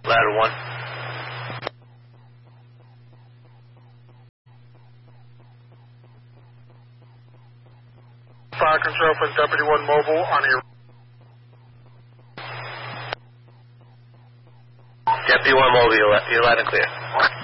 Ladder 1. Fire control for Deputy 1 Mobile on your... Deputy 1 Mobile, you're loud and clear.